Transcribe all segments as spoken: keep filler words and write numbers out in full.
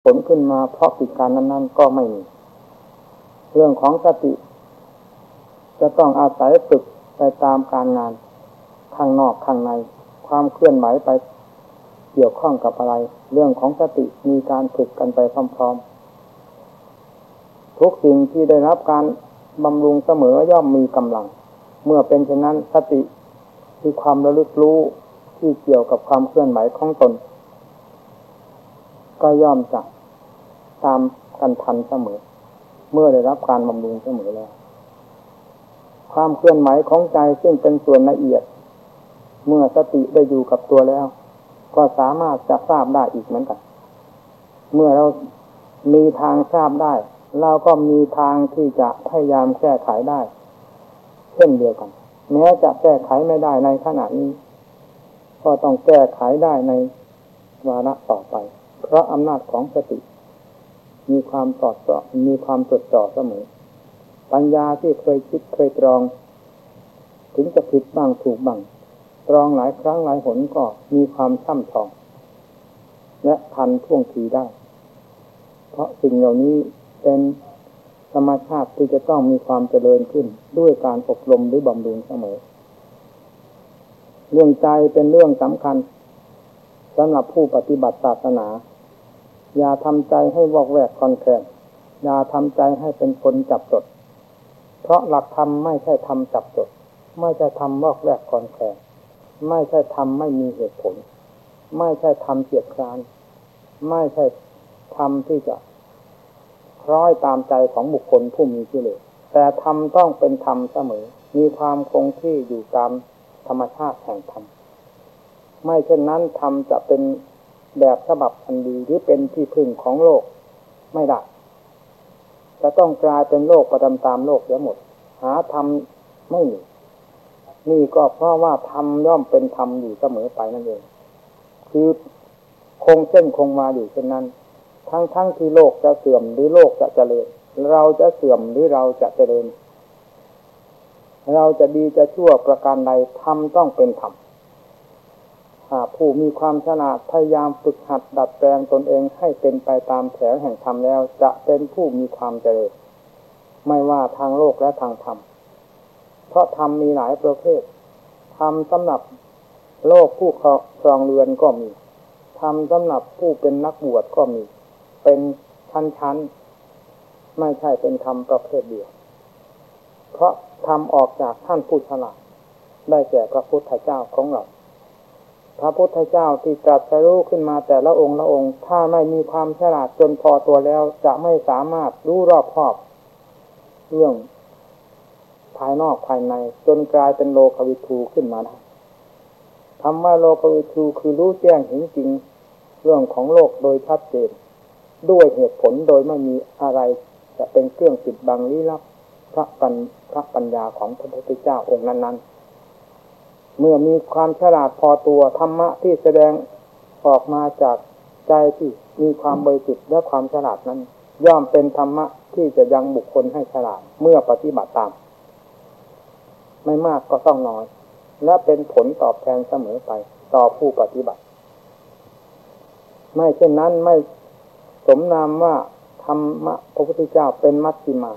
ผลขึ้นมาเพราะกิจการนั้นๆก็ไม่มีเรื่องของสติจะต้องอาศัยฝึกไปตามการงานข้างนอกข้างในความเคลื่อนไหวไปเกี่ยวข้องกับอะไรเรื่องของสติมีการฝึกกันไปพร้อมๆทุกสิ่งที่ได้รับการบำรุงเสมอย่อมมีกำลังเมื่อเป็นเช่นนั้นสติคือความระลึกรู้ที่เกี่ยวกับความเคลื่อนไหวของตนก็ย่อมจะตามกันทันเสมอเมื่อได้รับการบำรุงเสมอแล้วความเคลื่อนไหวของใจซึ่งเป็นส่วนละเอียดเมื่อสติได้อยู่กับตัวแล้วก็สามารถจะทราบได้อีกเหมือนกันเมื่อเรามีทางทราบได้เราก็มีทางที่จะพยายามแก้ไขได้เช่นเดียวกันแม้จะแก้ไขไม่ได้ในขณะนี้ก็ต้องแก้ไขได้ในวาระต่อไปเพราะอำนาจของสติมีความสอดส่องมีความจดจ่อเสมอปัญญาที่เคยคิดเคยตรองถึงจะผิดบ้างถูกบ้างตรองหลายครั้งหลายหนก็มีความช่ำชองและทันท่วงทีได้เพราะสิ่งเหล่านี้เป็นธรรมชาติที่จะต้องมีความเจริญขึ้นด้วยการอบรมหรือบำรุงเสมอเรื่องใจเป็นเรื่องสำคัญสำหรับผู้ปฏิบัติศาสนาอย่าทำใจให้วอกแวกคลอนแคลนอย่าทำใจให้เป็นคนจับจดเพราะหลักธรรมไม่ใช่ธรรมจับจดไม่ใช่ธรรมวอกแวกคลอนแคลนไม่ใช่ธรรมไม่มีเหตุผลไม่ใช่ธรรมเกียจคร้านไม่ใช่ธรรมที่จะคล้อยตามใจของบุคคลผู้มีกิเลสแต่ธรรมต้องเป็นธรรมเสมอมีความคงที่อยู่ตามธรรมชาติแห่งธรรมไม่เช่นนั้นธรรมจะเป็นแบบฉบับอันดีหรือเป็นที่พึ่งของโลกไม่ได้จะต้องกลายเป็นโลกประจำตามโลกเสียหมดหาธรรมไม่มีนี่ก็เพราะว่าธรรมย่อมเป็นธรรมอยู่เสมอไปนั่นเองคือคงเส้นคงมาอยู่เช่นนั้นทั้งๆ ท, ที่โลกจะเสื่อมหรือโลกจะเจริญเราจะเสื่อมหรือเราจะเจริญเราจะดีจะชั่วประการใดธรรมต้องเป็นธรรมผู้มีความฉลาดพยายามฝึกหัดดัดแปลงตนเองให้เป็นไปตามแถวแห่งธรรมแล้วจะเป็นผู้มีความเจริญไม่ว่าทางโลกและทางธรรมเพราะธรรมมีหลายประเภทธรรมสำหรับโลกผู้ครองเรือนก็มีธรรมสำหรับผู้เป็นนักบวชก็มีเป็นชั้นๆไม่ใช่เป็นธรรมประเภทเดียวเพราะธรรมออกจากท่านผู้ฉลาดได้แก่พระพุทธเจ้าของเราพระพุทธเจ้าที่ตรัสรู้ขึ้นมาแต่ละองค์ละองค์ถ้าไม่มีความฉลาดจนพอตัวแล้วจะไม่สามารถรู้รอบคอบเรื่องภายนอกภายในจนกลายเป็นโลกวิทูขึ้นมาได้คำว่าโลกวิทูคือรู้แจ้งเห็นจริงเรื่องของโลกโดยชัดเจนด้วยเหตุผลโดยไม่มีอะไรจะเป็นเครื่องปิดบังลี้ลับพระปัญพระปัญญาของพระพุทธเจ้าองค์นั้นๆเมื่อมีความฉลาดพอตัวธรรมะที่แสดงออกมาจากใจที่มีความบริสุทธิ์และความฉลาดนั้นย่อมเป็นธรรมะที่จะยังบุคคลให้ฉลาดเมื่อปฏิบัติตามไม่มากก็ต้องน้อยและเป็นผลตอบแทนเสมอไปต่อผู้ปฏิบัติไม่เช่นนั้นไม่สมนามว่าธรรมะพระพุทธเจ้าเป็นมัชฌิมา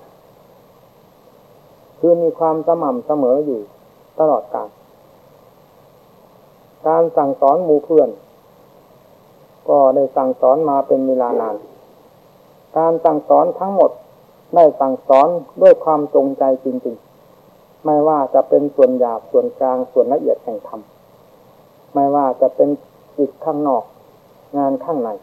คือมีความสม่ำเสมออยู่ตลอดกาลการสั่งสอนหมู่เพื่อนก็ได้สั่งสอนมาเป็นเวลานานการสั่งสอนทั้งหมดได้สั่งสอนด้วยความจงใจจริงๆไม่ว่าจะเป็นส่วนหยาบส่วนกลางส่วนละเอียดแห่งธรรมไม่ว่าจะเป็นจิตข้างนอกงานข้างใน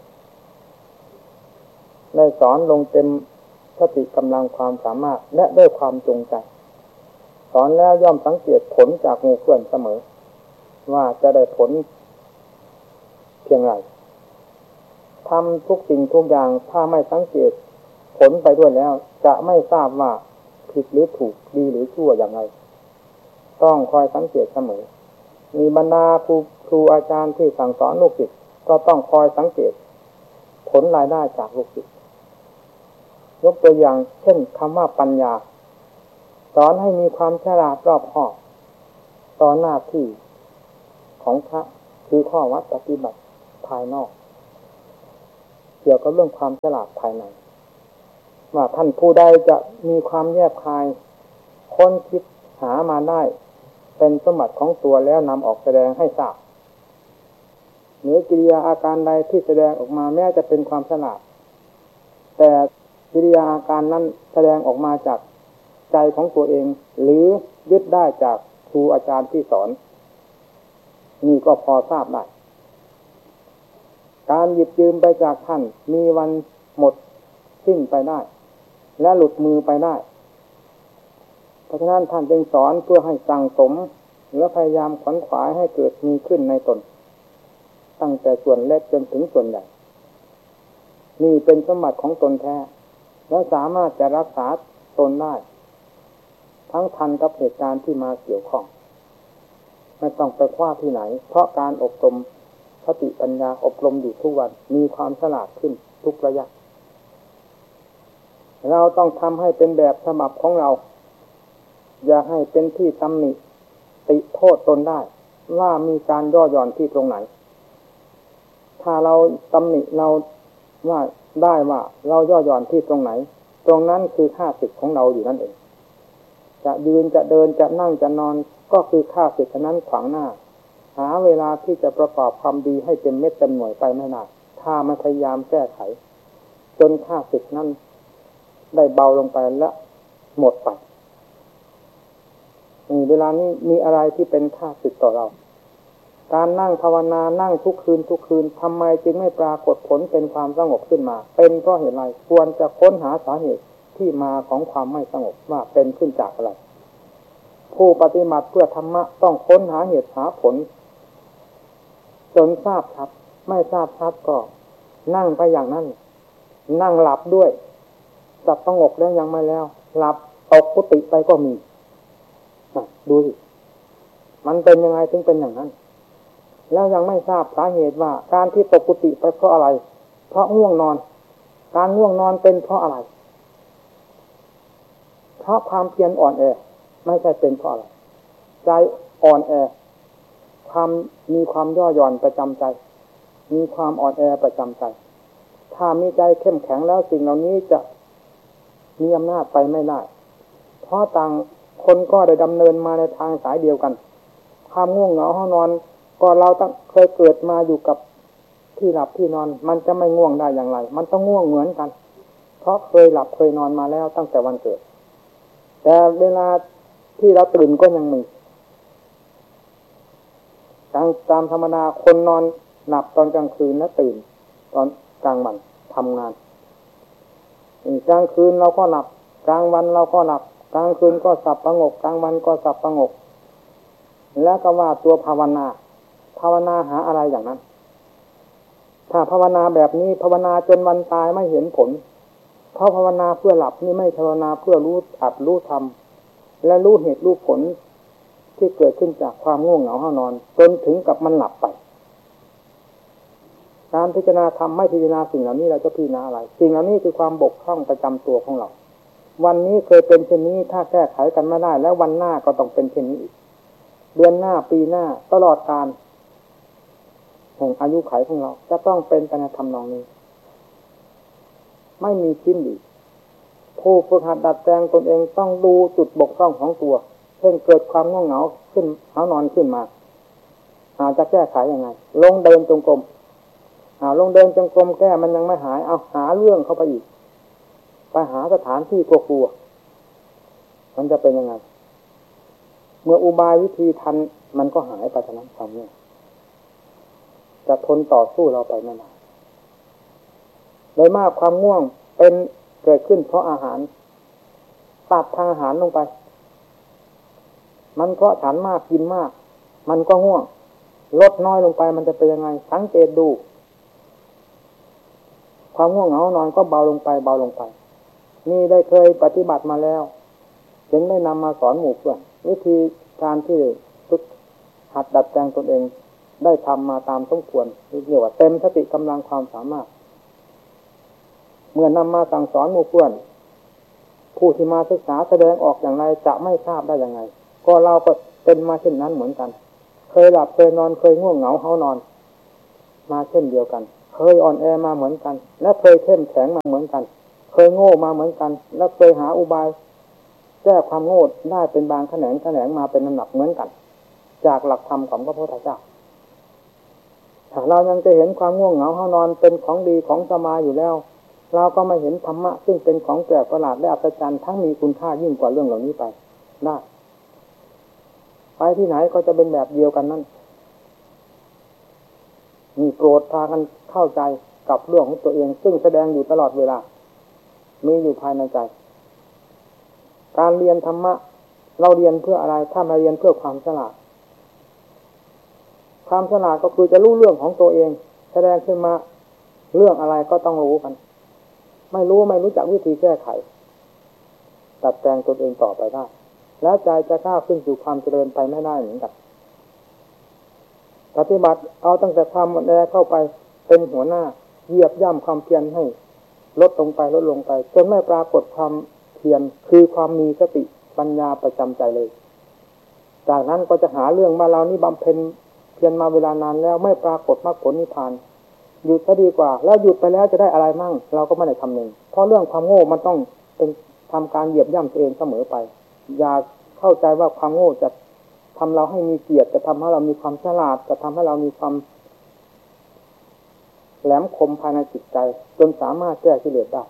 ได้สอนลงเต็มสติกำลังความสามารถและด้วยความจงใจสอนแล้วย่อมสังเกตผลจากหมู่เพื่อนเสมอว่าจะได้ผลเพียงไรทำทุกสิ่งทุกอย่างถ้าไม่สังเกตผลไปด้วยแล้วจะไม่ทราบว่าผิดหรือถูกดีหรือชั่วอย่างไรต้องคอยสังเกตเสมอมีบรรดาครูครูอาจารย์ที่สั่งสอนลูกศิษย์ก็ต้องคอยสังเกตผลรายได้จากลูกศิษย์ยกตัวอย่างเช่นคำว่าปัญญาสอนให้มีความฉลาดรอบคอบต่อหน้าที่ของพระคือข้อวัดปฏิบัติภายนอกเกี่ยวกับเรื่องความฉลาดภายในว่าท่านผู้ใดจะมีความแยบคายค้นคิดหามาได้เป็นสมบัติของตัวแล้วนำออกแสดงให้ทราบหรือกิริยาอาการใดที่แสดงออกมาแม้จะเป็นความฉลาดแต่กิริยาอาการนั้นแสดงออกมาจากใจของตัวเองหรือยึดได้จากครูอาจารย์ที่สอนนี่ก็พอทราบได้การหยิบยืมไปจากท่านมีวันหมดสิ้นไปได้และหลุดมือไปได้เพราะฉะนั้นท่านจึงสอนเพื่อให้สั่งสมและพยายามขวนขวายให้เกิดมีขึ้นในตนตั้งแต่ส่วนเล็กจนถึงส่วนใหญ่นี่เป็นสมบัติของตนแท้และสามารถจะรักษาตนได้ทั้งทันกับเหตุการณ์ที่มาเกี่ยวข้องไม่ต้องไปคว้าที่ไหนเพราะการอบรมสติปัญญาอบรมอยู่ทุกวันมีความฉลาดขึ้นทุกระยะเราต้องทำให้เป็นแบบฉบับของเราอย่าให้เป็นที่ตำหนิติโทษตนได้ว่ามีการย่อหย่อนที่ตรงไหนถ้าเราตำหนิเราว่าได้ว่าเราย่อหย่อนที่ตรงไหนตรงนั้นคือค่าศึกของเราอยู่นั่นเองจะยืนจะเดินจะนั่งจะนอนก็คือค่าศึกนั้นขวางหน้าหาเวลาที่จะประกอบความดีให้เต็มเม็ดเต็มหน่วยไปไม่นานถ้าไม่พยายามแก้ไขจนค่าศึกนั้นได้เบาลงไปและหมดไปเวลานี้มีอะไรที่เป็นค่าศึกต่อเราการนั่งภาวนานั่งทุกคืนทุกคืนทำไมจึงไม่ปรากฏผลเป็นความสงบขึ้นมาเป็นเพราะเหตุไรควรจะค้นหาสาเหตุที่มาของความไม่สงบว่าเป็นขึ้นจากอะไรผู้ปฏิบัติเพื่อธรรมะต้องค้นหาเหตุหาผลจนทราบชัดไม่ทราบชัดก็นั่งไปอย่างนั้นนั่งหลับด้วยจับสงบแล้วยังไม่แล้วหลับตกกุฏิไปก็มีดูสิมันเป็นยังไงถึงเป็นอย่างนั้นแล้วยังไม่ทราบสาเหตุว่าการที่ตกกุฏิไปเพราะอะไรเพราะง่วงนอนการง่วงนอนเป็นเพราะอะไรเพราะความเพียรอ่อนแอไม่ใช่เป็นเพราะอะไรใจอ่อนแอความมีความย่อหย่อนประจำใจมีความอ่อนแอประจำใจถ้ามีใจเข้มแข็งแล้วสิ่งเหล่านี้จะมีอำนาจไปไม่ได้เพราะต่างคนก็ได้ดำเนินมาในทางสายเดียวกันความง่วงเหงาห้องนอนก็เราตั้งเคยเกิดมาอยู่กับที่หลับที่นอนมันจะไม่ง่วงได้อย่างไรมันต้องง่วงเหมือนกันเพราะเคยหลับเคยนอนมาแล้วตั้งแต่วันเกิดแต่เวลาที่เราตื่นก็ยังมีตามตามธรรมดาคนนอนหลับตอนกลางคืนและตื่นตอนกลางวันทำงานกลางคืนเราก็หลับกลางวันเราก็หลับกลางคืนก็สับประงกกลางวันก็สับประงกแล้วก็ว่าตัวภาวนาภาวนาหาอะไรอย่างนั้นถ้าภาวนาแบบนี้ภาวนาจนวันตายไม่เห็นผลเพราะภาวนาเพื่อหลับนี่ไม่ภาวนาเพื่อรู้อัดรู้ทำและรู้เหตุรู้ผลที่เกิดขึ้นจากความง่วงเหงาห้านอนจนถึงกับมันหลับไปการพิจารณาธรรมไม่พิจารณาสิ่งเหล่านี้เราจะพิจารณาอะไรสิ่งเหล่านี้คือความบกพร่องประจำตัวของเราวันนี้เคยเป็นเช่นนี้ถ้าแก้ไขกันไม่ได้แล้ววันหน้าก็ต้องเป็นเช่นนี้อีกเดือนหน้าปีหน้าตลอดกาลแห่งอายุขัยของเราจะต้องเป็นไปในธรรมนองนี้ไม่มีชิ้นดีผู้ฝึกหัดดัดแปลงตนเองต้องดูจุดบกพร่องของตัวเช่นเกิดความง่วงเหงาขึ้นเหานอนขึ้นมาอาจจะแก้ไขยังไงลงเดินจงกรมอ่าลงเดินจงกรมแก้มันยังไม่หายเอาหาเรื่องเข้าไปอีกไปหาสถานที่กลัวๆมันจะเป็นยังไงเมื่ออุบายวิธีทันมันก็หายไปเท่านั้นความนี้จะทนต่อสู้เราไปไม่นานโดยมากความง่วงเป็นเกิดขึ้นเพราะอาหารตัดทางอาหารลงไปมันก็ฉันมากกินมากมันก็ง่วงลดน้อยลงไปมันจะเป็นยังไงสังเกตดูความง่วงเหงานอนก็เบาลงไปเบาลงไปนี่ได้เคยปฏิบัติมาแล้วจึงได้นำมาสอนหมู่เพื่อนวิธีการที่ฝึกหัดดัดแปลงตนเองได้ทำมาตามสมควรเรียกว่าเต็มสติกำลังความสามารถเมื่อนำมาสั่งสอนหมู่เพื่อนผู้ที่มาศึกษาแสดงออกอย่างไรจะไม่ทราบได้ยังไงก็เราก็เป็นมาเช่นนั้นเหมือนกันเคยหลับเคยนอนเคยง่วงเหงาเฮานอนมาเช่นเดียวกันเคยอ่อนแอมาเหมือนกันและเคยเข้มแข็งมาเหมือนกันเคยโง่มาเหมือนกันและเคยหาอุบายแก้ความโง่ได้เป็นบางแขนงแขนงมาเป็นลำดับเหมือนกันจากหลักธรรมของพระพุทธเจ้าถ้าเรายังจะเห็นความง่วงเหงาห้านอนเป็นของดีของสมาอยู่แล้วเราก็ไม่เห็นธรรมะซึ่งเป็นของแปลกประหลาดและอัศจรรย์ทั้งมีคุณค่ายิ่งกว่าเรื่องเหล่านี้ไปได้ไปที่ไหนก็จะเป็นแบบเดียวกันนั่นมีโปรดพากันเข้าใจกับเรื่องของตัวเองซึ่งแสดงอยู่ตลอดเวลามีอยู่ภายในใจการเรียนธรรมะเราเรียนเพื่ออะไรถ้ามาเรียนเพื่อความฉลาดความฉลาดก็คือจะรู้เรื่องของตัวเองแสดงขึ้นมาเรื่องอะไรก็ต้องรู้กันไม่รู้ไม่รู้จักวิธีแก้ไขตัดแต่งตนเองต่อไปได้แล้วใจจะก้าวขึ้นสู่ความเจริญไปไม่ได้เหมือนกันปฏิบัติเอาตั้งแต่ความอ่อนแอเข้าไปเป็นหัวหน้าเหยียบย่ำความเพียรให้ลดลงไปลดลงไปจนไม่ปรากฏความเพียรคือความมีสติปัญญาประจำใจเลยจากนั้นก็จะหาเรื่องมาเรานี่บำเพ็ญเพียรมาเวลานานแล้วไม่ปรากฏมรรคผลนิพพานหยุดซะดีกว่าแล้วหยุดไปแล้วจะได้อะไรมั่งเราก็ไม่ได้ทำหนึ่งเพราะเรื่องความโง่มันต้องเป็นทำการเหยียบย่ำตัวเองเสมอไปอย่าเข้าใจว่าความโง่จะทำเราให้มีเกียรติจะทำให้เรามีความฉลาดจะทำให้เรามีความแหลมคมภายในจิตใจจนสามารถแก้กิเลสได้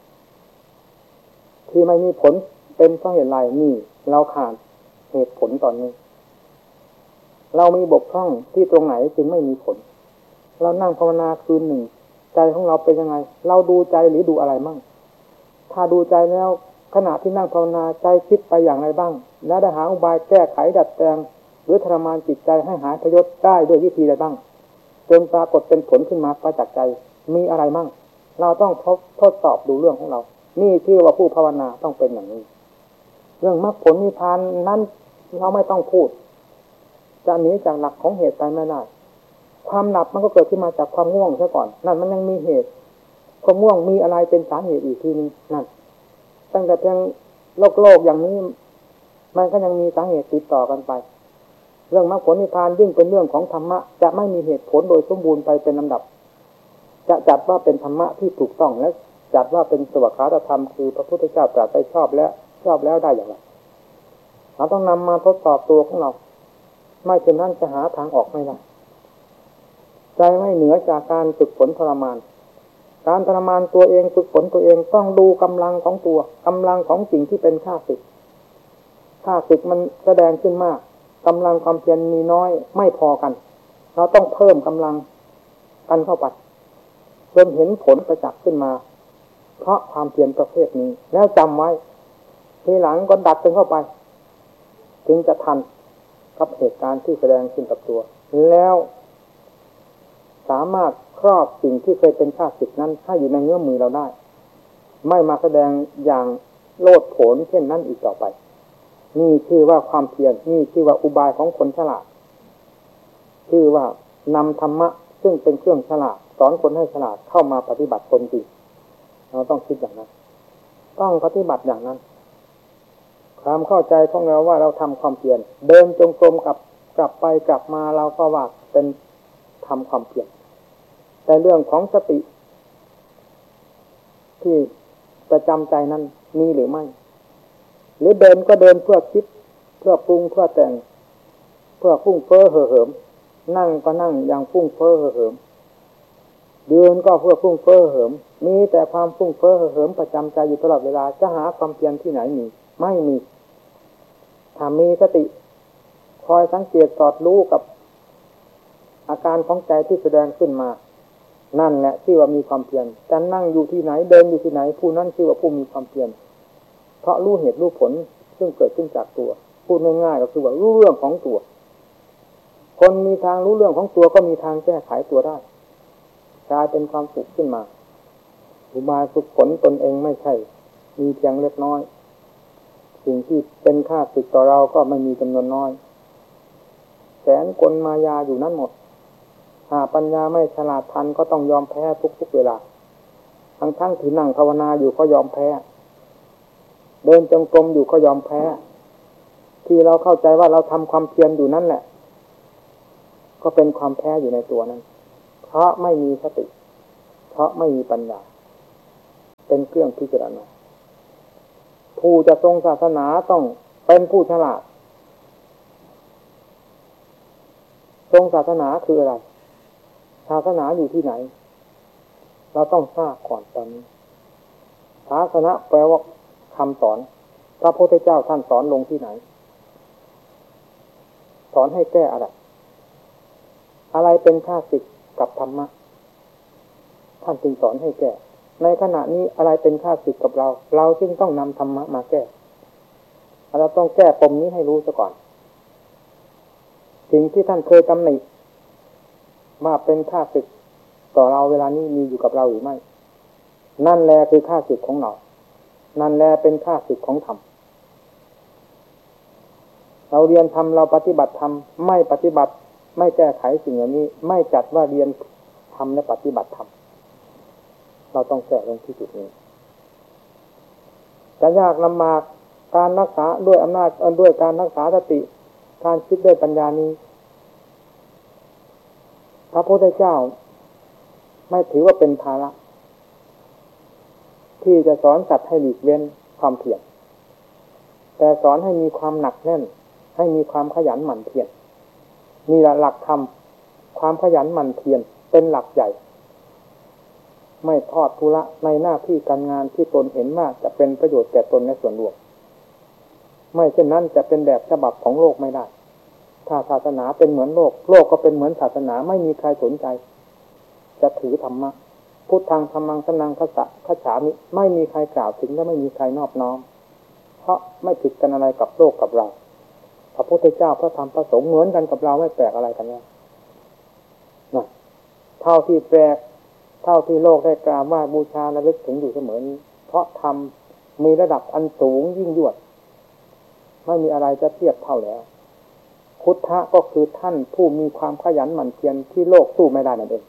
ที่ไม่มีผลเป็นเพราะเหตุไรนี่เราขาดเหตุผลตอนนี้เรามีบกพร่องที่ตรงไหนจึงไม่มีผลเรานั่งภาวนาคืนหนึ่งใจของเราเป็นยังไงเราดูใจหรือดูอะไรมั่งถ้าดูใจแล้วขณะที่นั่งภาวนาใจคิดไปอย่างไรบ้างและได้หาอุบายแก้ไขดัดแปลงหรือทรมานจิตใจให้หายพยศได้ด้วยวิธีใดบ้างจนปรากฏเป็นผลขึ้นมาประจักษ์ใจมีอะไรมั่งเราต้องทดทดสอบดูเรื่องของเรานี่ชื่อว่าผู้ภาวนาต้องเป็นอย่างนี้เรื่องมรรคผลนิพพานนั้นเราไม่ต้องพูดจะหนีจากหลักของเหตุไปไม่ได้ความหลับมันก็เกิดขึ้นมาจากความง่วงซะก่อนนั่นมันยังมีเหตุความง่วงมีอะไรเป็นสาเหตุอีกทีนึงนั่นตั้งแต่เพียงโลกโลกอย่างนี้มันก็ยังมีสาเหตุติดต่อกันไปเรื่องมรรคผลนิพพานยิ่งเป็นเรื่องของธรรมะจะไม่มีเหตุผลโดยสมบูรณ์ไปเป็นลำดับจะจัดว่าเป็นธรรมะที่ถูกต้องและจัดว่าเป็นสวากขาตธรรมคือพระพุทธเจ้าตรัสไปชอบแล้วชอบแล้วได้อย่างไรเราต้องนำมาทดสอบตัวของเราไม่เช่นนั้นจะหาทางออกไม่ได้ใจไม่เหนือจากการฝึกฝนทรมานการทรมานตัวเองฝึกฝนตัวเองต้องดูกำลังของตัวกำลังของสิ่งที่เป็นข้าศึกข้าศึกมันแสดงขึ้นมากกำลังความเพียรมีน้อยไม่พอกันเราต้องเพิ่มกำลังกันเข้าไปจนเห็นผลประจักษ์ขึ้นมาเพราะความเพียรประเภทนี้แล้วจำไว้ทีหลังก็ดัดกันเข้าไปจึงจะทันกับเหตุการณ์ที่แสดงขึ้นกับตัวแล้วสามารถครอบสิ่งที่เคยเป็นข้าศึกนั้นให้อยู่ในเงื้อมมือเราได้ไม่มาแสดงอย่างโลดโผนเช่นนั้นอีกต่อไปนี่ชื่อว่าความเพียรนี่ชื่อว่าอุบายของคนฉลาดชื่อว่านำธรรมะซึ่งเป็นเครื่องฉลาดสอนคนให้ฉลาดเข้ามาปฏิบัติตนจริงเราต้องคิดอย่างนั้นต้องปฏิบัติอย่างนั้นความเข้าใจของเราว่าเราทำความเพียรเดินจงกรมกับกลับไปกลับมาเราก็ว่าเป็นทำความเพียรแต่เรื่องของสติที่ประจำใจนั้นมีหรือไม่หรือเดินก็เดินเพื่อคิดเพื่อปรุงเพื่อแต่งเพื่อฟุ้งเฟ้อเห่อเหิมนั่งก็นั่งอย่างฟุ้งเฟ้อเห่อเหิมเดินก็เพื่อฟุ้งเฟ้อเห่อเหิมมีแต่ความฟุ้งเฟ้อเห่อเหิมประจำใจอยู่ตลอดเวลาจะหาความเพียรที่ไหนมีไม่มีถ้ามีสติคอยสังเกตสอดรู้กับอาการของใจที่แสดงขึ้นมานั่นแหละที่ว่ามีความเพียรจะนั่งอยู่ที่ไหนเดินอยู่ที่ไหนผู้นั้นชื่อว่าผู้มีความเพียรเพราะรู้เหตุรู้ผลซึ่งเกิดขึ้นจากตัวพูดง่ายๆก็คือว่ารู้เรื่องของตัวคนมีทางรู้เรื่องของตัวก็มีทางแก้ไขตัวได้กลายเป็นความสุขขึ้นมาอุบายฝึกฝนตนเองไม่ใช่มีเพียงเล็กน้อยสิ่งที่เป็นค่าศึกต่อเราก็ไม่มีจำนวนน้อยแสนกลมายาอยู่นั่นหมดหาปัญญาไม่ฉลาดทันก็ต้องยอมแพ้ทุกๆเวลาทั้งทั้งที่นั่งภาวนาอยู่ก็ยอมแพ้เดินจงกรมอยู่ก็ยอมแพ้ที่เราเข้าใจว่าเราทำความเพียรอยู่นั่นแหละก็เป็นความแพ้อยู่ในตัวนั้นเพราะไม่มีสติเพราะไม่มีปัญญาเป็นเครื่องพิจารณาผู้จะทรงศาสนาต้องเป็นผู้ฉลาดทรงศาสนาคืออะไรศาสนาอยู่ที่ไหนเราต้องทราบก่อนตอนนี้ศาสนาแปลว่าคำสอนพระพุทธเจ้าท่านสอนลงที่ไหนสอนให้แก้อะไรอะไรเป็นข้าศึกกับธรรมะท่านจึงสอนให้แก้ในขณะนี้อะไรเป็นข้าศึกกับเราเราจึงต้องนำธรรมะมาแก้เราต้องแก้ปมนี้ให้รู้ซะก่อนสิ่งที่ท่านเคยตำหนิว่าเป็นข้าศึกต่อเราเวลานี้มีอยู่กับเราหรือไม่นั่นแหละคือข้าศึกของเรานั่นแหละเป็นข้าศึกของธรรมเราเรียนธรรมเราปฏิบัติธรรมไม่ปฏิบัติไม่แก้ไขสิ่งเหล่านี้ไม่จัดว่าเรียนธรรมและปฏิบัติธรรมเราต้องแก้ลงที่จุดนี้จะยากลำบากการรักษาด้วยอำนาจด้วยการรักษาสติการคิดด้วยปัญญานี้พระพุทธเจ้าไม่ถือว่าเป็นภาระที่จะสอนสัตว์ให้หลีกเว้นความเพียรแต่สอนให้มีความหนักแน่นให้มีความขยันหมั่นเพียรนี่แหละหลักธรรมความขยันหมั่นเพียรเป็นหลักใหญ่ไม่ทอดทุระในหน้าที่การงานที่ตนเห็นว่าจะเป็นประโยชน์แก่ตนและส่วนรวมไม่เช่นนั้นจะเป็นแบบฉบับของโลกไม่ได้ถ้าศาสนาเป็นเหมือนโลกโลกก็เป็นเหมือนศาสนาไม่มีใครสนใจจะถือธรรมะพุทธังธัมมังสนังคัสสะคัจฉามิไม่มีใครกล่าวถึงและไม่มีใครนอบน้อมเพราะไม่ผิดกันอะไรกับโลกกับเราพระพุทธเจ้าพระธรรมพระสงฆ์เหมือนกันกับเราไม่แปลกอะไรกันแล้วนะเท่าที่แปลกเท่าที่โลกได้กราบไหว้บูชาระลึกถึงอยู่เสมอนี้เพราะธรรมมีระดับอันสูงยิ่งยวดไม่มีอะไรจะเทียบเท่าแล้วพุทธะก็คือท่านผู้มีความขยันหมั่นเพียรที่โลกสู้ไม่ได้นั่นเอง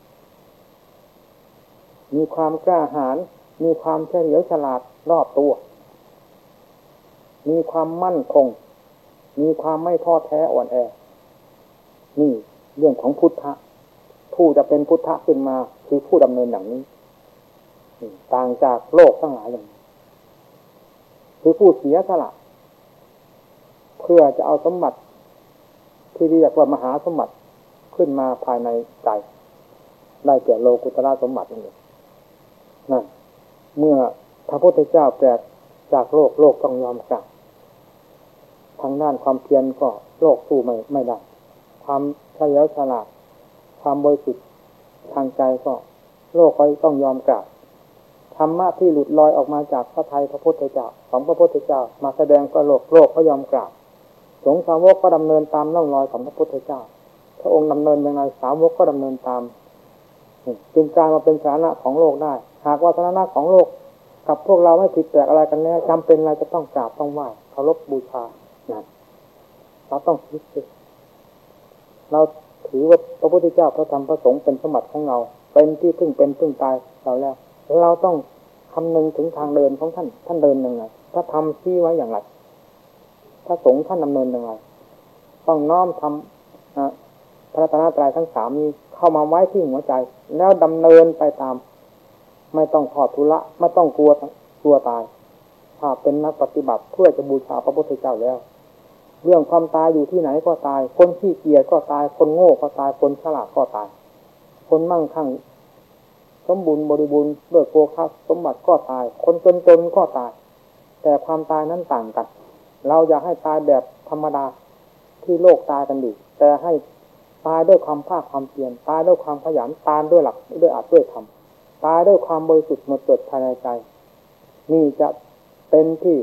มีความกล้าหาญมีความเฉลียวฉลาดรอบตัวมีความมั่นคงมีความไม่ท้อแท้อ่อนแอนี่เรื่องของพุทธะผู้จะเป็นพุทธะขึ้นมาคือผู้ดำเนินอย่างนี้ต่างจากโลกทั้งหลายอย่างนี้คือผู้เสียสละเพื่อจะเอาสมบัติที่เรียกว่ามหาสมบัติขึ้นมาภายในใจได้แก่โลกุตระสมบัตินั่นเองนั่นเมื่อพระพุทธเจ้าแปลกจากโลกโลกต้องยอมกลับทางด้านความเพียรก็โลกสู้ไม่ไม่ได้ความเฉลียวฉลาดความบริสุทธิ์ทางใจก็โลกก็ต้องยอมกราบธรรมะที่หลุดลอยออกมาจากพระทัยพระพุทธเจ้าของพระพุทธเจ้ามาแสดงก็โลกโลกก็ยอมกราบสงฆ์สาวกก็ดำเนินตามร่องรอยของพระพุทธเจ้าพระองค์ดำเนินยังไงสาวกก็ดำเนินตามจึงกลายมาเป็นสาระของโลกได้หากว่าสาระของโลกกับพวกเราไม่ผิดแปลกอะไรกันแน่จำเป็นอะไรจะต้องกราบต้องไหว้เคารพบูชานะเราต้องคิดสิเราถือว่าพระพุทธเจ้าพระธรรมพระสงฆ์เป็นสมบัติของเราเป็นที่พึ่งเป็นพึ่งตายเราแล้วเราต้องคำนึงถึงทางเดินของท่านท่านเดินยังไงพระธรรมชี้ไว้อย่างไรพระสงฆ์ท่านดำเนินยังไงต้องน้อมทำพระรัตนตรัยทั้งสามนี้เข้ามาไว้ที่หัวใจแล้วดำเนินไปตามไม่ต้องทอดทุระไม่ต้องกลัวกลัวตายถ้าเป็นนักปฏิบัติเพื่อจะบูชาพระพุทธเจ้าแล้วเรื่องความตายอยู่ที่ไหนก็ตายคนขี้เกียจก็ตายคนโง่ก็ตายคนฉลาดก็ตายคนมั่งคั่งสมบูรณ์บริบูรณ์ด้วยโภคสมบัติก็ตายคนจนจนก็ตายแต่ความตายนั้นต่างกันเราอยากให้ตายแบบธรรมดาที่โลกตายกันดีแต่ให้ตายด้วยความภาคความเพียรตายด้วยความขยันตายด้วยหลักด้วยอัตด้วยธรรมตายด้วยความบริสุทธิ์หมดจดภายในใจนี่จะเป็นที่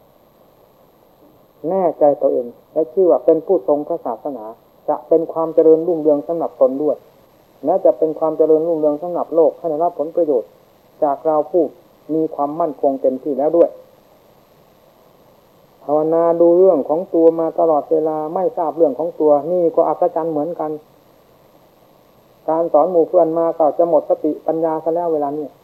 แน่ใจตัวเองและชื่อว่าเป็นผู้ทรงพระศาสนาจะเป็นความเจริญรุ่งเรืองสำหรับตนด้วยและจะเป็นความเจริญรุ่งเรืองสำหรับโลกให้ได้รับผลประโยชน์จากเราผู้มีความมั่นคงเต็มที่แล้วด้วยภาวนาดูเรื่องของตัวมาตลอดเวลาไม่ทราบเรื่องของตัวนี่ก็อัศจรรย์เหมือนกันการสอนหมู่เพื่อนมาก็จะหมดสติปัญญาซะแล้วเวลานี้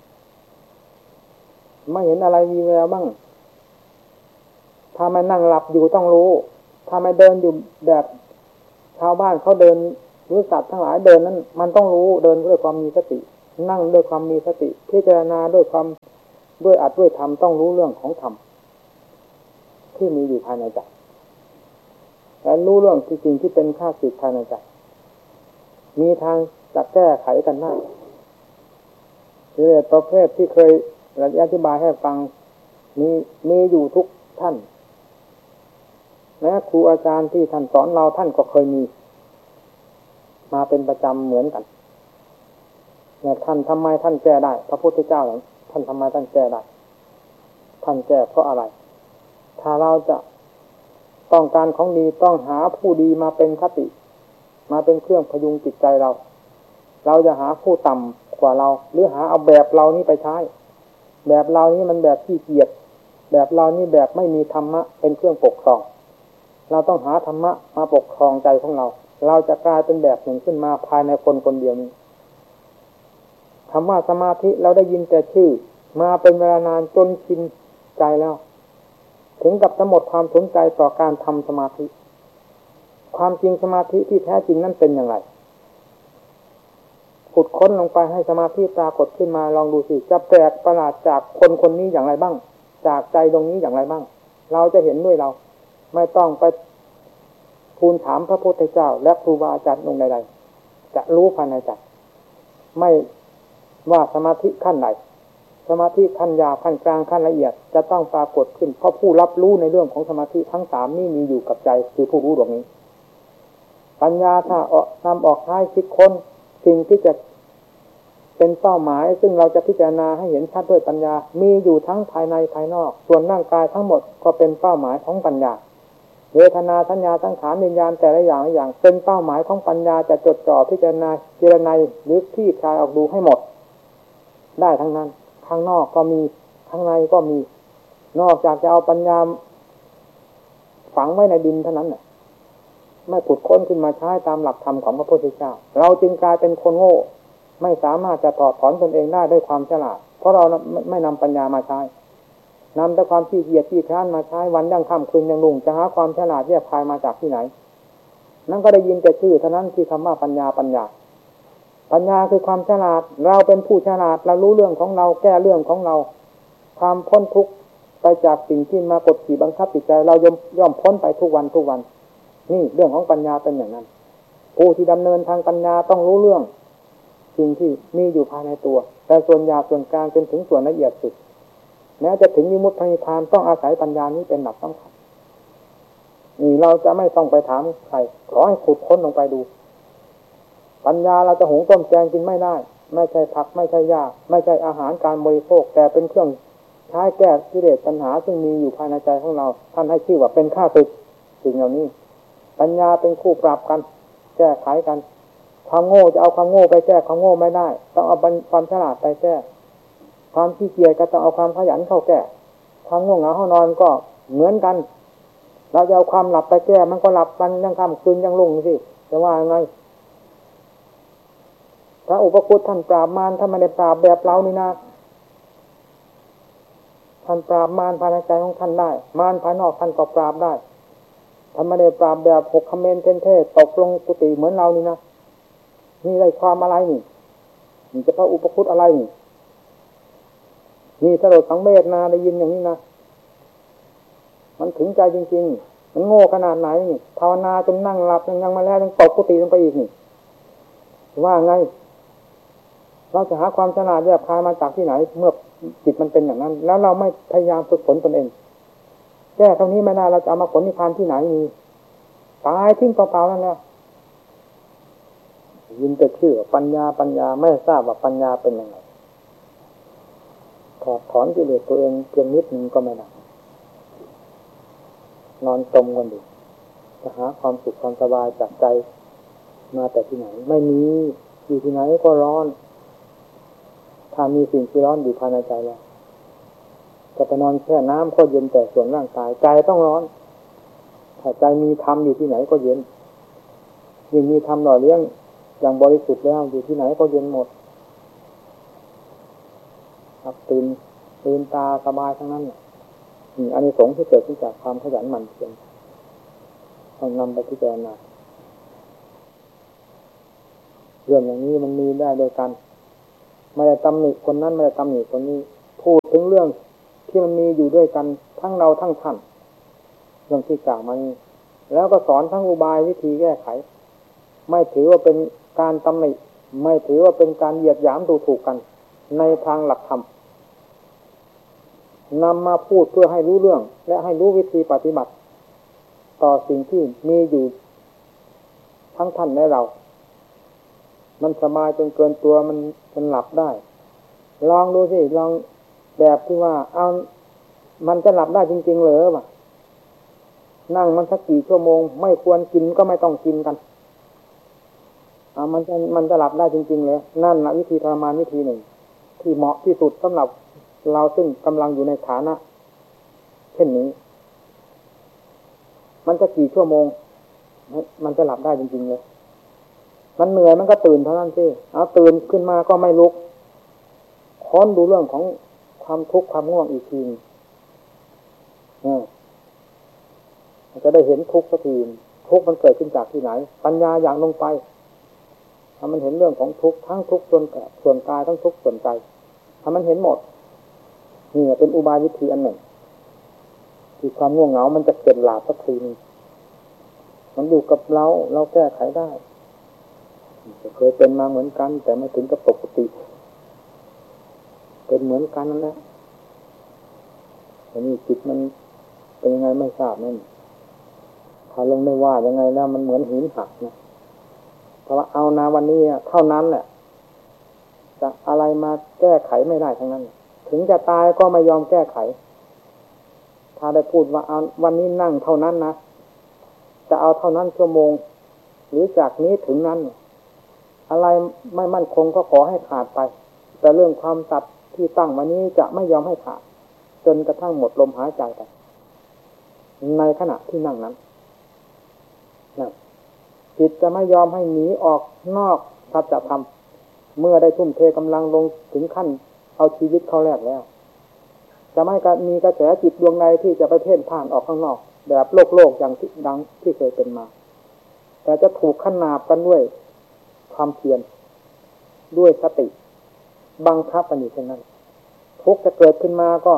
ไม่เห็นอะไรมีแววบ้างถ้าไม่นั่งหลับอยู่ต้องรู้ถ้าไม่เดินอยู่แบบชาวบ้านเขาเดินหรือสัตว์ทั้งหลายเดินนั้นมันต้องรู้เดินด้วยความมีสตินั่งด้วยความมีสติพิจารณาด้วยความด้วยอัดด้วยธรรมต้องรู้เรื่องของธรรมที่มีอยู่ภายในใจและรู้เรื่องที่จริงที่เป็นข้าศึกภายในใจมีทางจะแก้ไขกันได้คือประเภทที่เคยอธิบายให้ฟังมีมีอยู่ทุกท่านแม้ครูอาจารย์ที่ท่านสอนเราท่านก็เคยมีมาเป็นประจำเหมือนกันแต่ท่านทำไมท่านแก้ได้พระพุทธเจ้าท่านทำไมท่านแก้ได้ท่านแก้เพราะอะไรถ้าเราจะต้องการของดีต้องหาผู้ดีมาเป็นคติมาเป็นเครื่องพยุงจิตใจเราเราจะหาผู้ต่ำกว่าเราหรือหาเอาแบบเรานี้ไปใช้แบบเรานี้มันแบบขี้เกียจแบบเรานี้แบบไม่มีธรรมะเป็นเครื่องปกครองเราต้องหาธรรมะมาปกครองใจของเราเราจะกลายเป็นแบบหนึ่งขึ้นมาภายในคนคนเดียวนี้คำว่าสมาธิเราได้ยินแต่ชื่อมาเป็นเวลานานจนชินใจแล้วถึงกับจะหมดความสนใจต่อการทำสมาธิความจริงสมาธิที่แท้จริงนั้นเป็นอย่างไรขุดค้นลงไปให้สมาธิปรากฏขึ้นมาลองดูสิจะแปลกประหลาดจากคนคนนี้อย่างไรบ้างจากใจตรงนี้อย่างไรบ้างเราจะเห็นด้วยเราไม่ต้องไปทูลถามพระพุทธเจ้าและครูบาอาจารย์องค์ใดๆจะรู้ภายในใจไม่ว่าสมาธิขั้นไหนสมาธิขั้นยาวขั้นกลางขั้นละเอียดจะต้องปรากฏขึ้นเพราะผู้รับรู้ในเรื่องของสมาธิทั้งสามนี่มีอยู่กับใจคือผู้รู้ดวงนี้ปัญญาถ้าออกนำออกใช้คิดค้นสิ่งที่จะเป็นเป้าหมายซึ่งเราจะพิจารณาให้เห็นชัดด้วยปัญญามีอยู่ทั้งภายในภายนอกส่วนร่างกายทั้งหมดก็เป็นเป้าหมายของปัญญาเวทนาสัญญาสังขารวิญญาณแต่ละอย่างอย่างเป็นเป้าหมายของปัญญาจะจดจ่อพิจารณาเจรไนหรือคลี่คลายออกดูให้หมดได้ทั้งนั้นข้างนอกก็มีข้างในก็มีนอกจากจะเอาปัญญาฝังไว้ในดินเท่านั้นน่ะไม่ขุดค้นขึ้นมาใช้ตามหลักธรรมของพระพุทธเจ้าเราจึงกลายเป็นคนโง่ไม่สามารถจะถอดถอนตนเองได้ด้วยความฉลาดเพราะเราไม่นำปัญญามาใช้นำแต่ความขี้เกียจขี้คร้านมาใช้วันยังค่ำคืนยังรุ่งจะหาความฉลาดแยกคายมาจากที่ไหนนั่นก็ได้ยินแต่ชื่อเท่านั้นที่คำว่าปัญญาปัญญาปัญญาคือความฉลาดเราเป็นผู้ฉลาดเรารู้เรื่องของเราแก้เรื่องของเราความพ้นทุกข์ไปจากสิ่งที่มากดขี่บังคับจิตใจเราย่อมย่อมพ้นไปทุกวันทุกวันนี่เรื่องของปัญญาเป็นอย่างนั้นผู้ที่ดำเนินทางปัญญาต้องรู้เรื่องสิ่งที่มีอยู่ภายในตัวแต่ส่วนหยาบส่วนกลางจนถึงส่วนละเอียดสุดแม้จะถึงวิมุตตินิพพานต้องอาศัยปัญญานี้เป็นหลักสำคัญนี่เราจะไม่ต้องไปถามใครขอให้ขุดค้นลงไปดูปัญญาเราจะหุงต้มแกงกินไม่ได้ไม่ใช่ผักไม่ใช่หญ้าไม่ใช่อาหารการบริโภคแต่เป็นเครื่องใช้แก้กิเลสตัณหาซึ่งมีอยู่ภายในใจของเราท่านให้ชื่อว่าเป็นข้าศึกสิ่งเหล่านี้ปัญญาเป็นคู่ปรับกันแก้ไขกันความโง่จะเอาความโง่ไปแก้ความโง่ไม่ได้ต้องเอาความฉลาดไปแก้ความขี้เกียจก็ต้องเอาความขยันเข้าแก้ความง่วงเหงาห้านอนก็เหมือนกันเราจะเอาความหลับไปแก้มันก็หลับมันยังค่ำคืนยังรุ่งสิจะว่าไงพระอุปคุตท่านปราบมารท่านไม่ได้ปราบแบบเรานี่นะท่านปราบมารภายในใจของท่านได้มารภายนอกท่านก็ปราบได้ท่านไม่ได้ปราบแบบหกคเมนเทนเทตกลงกุฏิเหมือนเรานี่นะนี่ได้ความอะไรนี่นี่จะพระอุปคุตอะไรนี่นี่สลดสังเวชนาได้ยินอย่างนี้นะมันถึงใจจริงๆมันโง่ขนาดไหนนี่ภาวนาจนนั่งหลับยังมาแล้วยังตกกุฏิลงไปอีกนี่ว่าไงเราจะหาความฉลาดแยบคายมาจากที่ไหนเมื่อจิตมันเป็นอย่างนั้นแล้วเราไม่พยายามฝึกฝนตนเองแก้เท่านี้ไม่ได้เราจะเอามาผลนิพพานที่ไหนมีตายทิ้งเปล่าๆนั่นแหละยินแต่ชื่อปัญญาปัญญาไม่ทราบว่าปัญญาเป็นยังไงถอดถอนกิเลสตัวเองเพียงนิดนึงก็ไม่ได้นอนจมกันอยู่จะหาความสุขความสบายจากใจมาแต่ที่ไหนไม่มีอยู่ที่ไหนก็ร้อนถ้ามีสิ่งที่ร้อนอยู่ภายในใจแล้วจะไปนอนแช่น้ำก็เย็นแต่ส่วนร่างกายใจต้องร้อนถ้าใจมีธรรมอยู่ที่ไหนก็เย็นยิ่งมีธรรมหล่อเลี้ยงอย่างบริสุทธิ์แล้วอยู่ที่ไหนก็เย็นหมดครับตื่นตื่นตาสบายทั้งนั้นนี่อานิสงส์ที่เกิดขึ้นจากความขยันหมั่นเพียรต้องนำไปพิจารณาเรื่องอย่างนี้มันมีได้โดยกันไม่ได้ตำหนิคนนั้นไม่ได้ตำหนิคนนี้พูดถึงเรื่องที่มันมีอยู่ด้วยกันทั้งเราทั้งท่านเรื่องที่กล่าวมานี้แล้วก็สอนทั้งอุบายวิธีแก้ไขไม่ถือว่าเป็นการตำหนิไม่ถือว่าเป็นการเหยียดหยามดูถูกกันในทางหลักธรรมนำมาพูดเพื่อให้รู้เรื่องและให้รู้วิธีปฏิบัติต่อสิ่งที่มีอยู่ทั้งท่านและเรามันสบายจนเกินตัวมันมันหลับได้ลองดูสิลองแบบที่ว่าเอามันจะหลับได้จริงๆเหรอวะนั่งมันสักกี่ชั่วโมงไม่ควรกินก็ไม่ต้องกินกันอ่ามันจะมันจะหลับได้จริงๆเลยนั่นนะวิธีทรมานวิธีหนึ่งที่เหมาะที่สุดสำหรับเราซึ่งกำลังอยู่ในฐานะเช่นนี้มันจะกี่ชั่วโมงมันจะหลับได้จริงๆเลยมันเหนื่อยมันก็ตื่นเท่านั้นสิเอาตื่นขึ้นมาก็ไม่ลุกค้นดูเรื่องของความทุกข์ความง่วงอีกทีอืมจะได้เห็นทุกข์สักทีทุกข์มันเกิดขึ้นจากที่ไหนปัญญาอย่างลงไปถ้ามันเห็นเรื่องของทุกข์ทั้งทุกข์ส่วนกายส่วนกายทั้งทุกข์ส่วนใจถ้ามันเห็นหมดนี่เป็นอุบายวิธีอันหนึ่งที่ความง่วงเหงามันจะเกิดหลาบสักทีนึงมันอยู่กับเราเราแก้ไขได้เคยเป็นมาเหมือนกันแต่ไม่ถึงกับปกติเป็นเหมือนกันนั่นแหละแต่นี่จิตมันเป็นยังไงไม่ทราบนั่นถ้าลงได้ว่ายังไงแล้วมันเหมือนหินหักนะเพราะว่าเอานาวันนี้เท่านั้นแหละจะอะไรมาแก้ไขไม่ได้ทั้งนั้นถึงจะตายก็ไม่ยอมแก้ไขถ้าได้พูดว่าเอาวันนี้นั่งเท่านั้นนะจะเอาเท่านั้นชั่วโมงหรือจากนี้ถึงนั้นอะไรไม่มั่นคงก็ขอให้ขาดไปแต่เรื่องความตัดที่ตั้งมานี้จะไม่ยอมให้ขาดจนกระทั่งหมดลมหายใจไปในขณะที่นั่งนั้นนะจิตจะไม่ยอมให้หนีออกนอกสัจธรรมเมื่อได้ทุ่มเทกำลังลงถึงขั้นเอาชีวิตเข้าแลกแล้วจะไม่มีกระแสจิตดวงใดที่จะไปเพ่นพ่านออกข้างนอกแบบโลกโลกอย่างที่ดังที่เคยเป็นมาแต่จะถูกขนาบกันด้วยความเพียรด้วยสติบังคับกันอยู่เช่นนั้นทุกจะเกิดขึ้นมาก็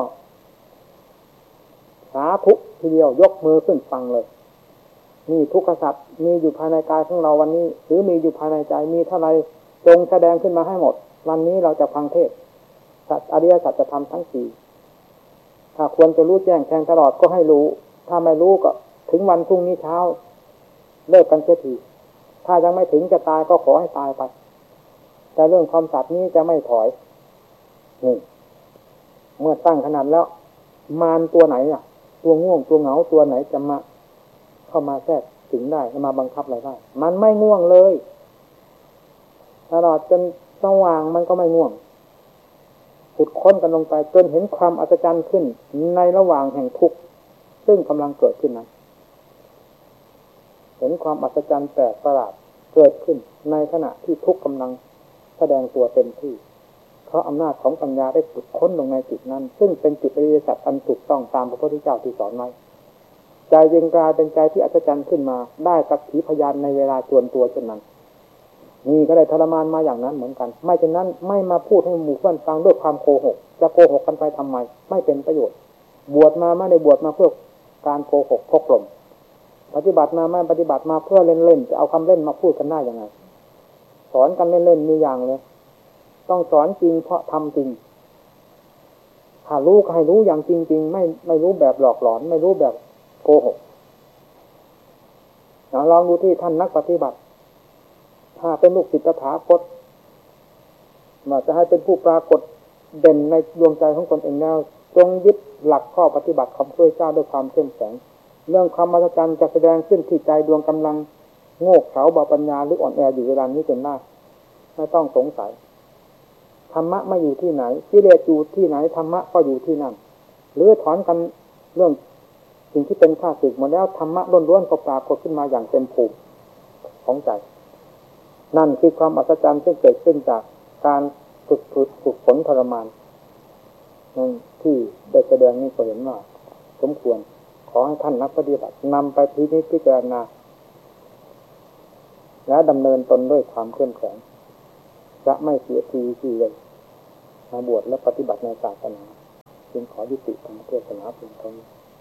สาธุทีเดียวยกมือขึ้นฟังเลยนี่ทุกขสัตว์มีอยู่ภายในกายของเราวันนี้หรือมีอยู่ภายในใจมีเท่าไรจงแสดงขึ้นมาให้หมดวันนี้เราจะฟังเทศสัจอริยสัจจะทำทั้งสี่ถ้าควรจะรู้แจ้งแทงตลอดก็ให้รู้ถ้าไม่รู้ก็ถึงวันพรุ่งนี้เช้าเลิกกันเสียทีถ้ายังไม่ถึงจะตายก็ขอให้ตายไปแต่เรื่องความสัตย์นี้จะไม่ถอยนี่เมื่อตั้งขนาดแล้วมารตัวไหนอ่ะตัวง่วงตัวเหงาตัวไหนจะมาเข้ามาแทรกถึงได้มาบังคับอะไรได้มันไม่ง่วงเลยตลอดจนสว่างมันก็ไม่ง่วงขุดค้นกันลงไปจนเห็นความอัศจรรย์ขึ้นในระหว่างแห่งทุกข์ซึ่งกำลังเกิดขึ้นนั้นเห็นความอัศจรรย์แปลกประหลาดเกิดขึ้นในขณะที่ทุกข์กำลังแสดงตัวเต็มที่เพราะอำนาจของปัญญาได้ขุดค้นลงในจิตนั้นซึ่งเป็นจิตอริยสัจอันถูกต้องตามพระพุทธเจ้าที่สอนไว้ใจจึงกลายเป็นใจที่อัศจรรย์ขึ้นมาได้สักขีพยานในเวลาจวนตัวเช่นนั้นนี่ก็ได้ทรมานมาอย่างนั้นเหมือนกันไม่เช่นนั้นไม่มาพูดให้หมู่เพื่อนฟังด้วยความโกหกจะโกหกกันไปทำไมไม่เป็นประโยชน์บวชมาไม่ได้บวชมาเพื่อการโกหกพกลมปฏิบัติมาไม่ปฏิบัติมาเพื่อเล่นๆจะเอาคำเล่นมาพูดกันได้ยังไงสอนกันเล่นๆมีอย่างเลยต้องสอนจริงเพราะทำจริงถ้ารู้ก็ให้รู้อย่างจริงๆไม่ไม่รู้แบบหลอกหลอนไม่รู้แบบโกหกลองดูที่ท่านนักปฏิบัติถ้าเป็นลูกศิษย์ตถาคตมาจะให้เป็นผู้ปรากฏเด่นในดวงใจของตนเองแล้วจงยึดหลักข้อปฏิบัติของพระพุทธเจ้าด้วยความเข้มแข็งเรื่องความมหัศจรรย์จะแสดงขึ้นที่ใจดวงกำลังโง่เขลาเบาปัญญาหรืออ่อนแออยู่เวลานี้จนได้ไม่ต้องสงสัยธรรมะไม่อยู่ที่ไหนกิเลสอยู่ที่ไหนธรรมะก็อยู่ที่นั่นหรือถอนกันเรื่องสิ่งที่เป็นข้าศึกหมดแล้วธรรมะล้วนๆก็ปรากฏขึ้นมาอย่างเต็มภูมิของใจนั่นคือความอัศจรรย์ที่เกิดขึ้นจากการฝึกฝึกฝึกฝนทรมานนั่นที่ได้แสดงนี้ก็เห็นว่าสมควรขอให้ท่านนักปฏิบัตินำไปพินิจพิจารณาและดำเนินตนด้วยความเข้มแข็งจะไม่เสียทีทีเลยมาบวชและปฏิบัติในศาสนาจึงขอยุติธรรมเทศนาเพียงเท่านี้